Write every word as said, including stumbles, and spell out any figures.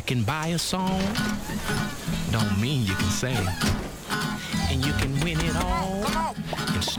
can buy a song, don't mean you can sing. And you can win it all,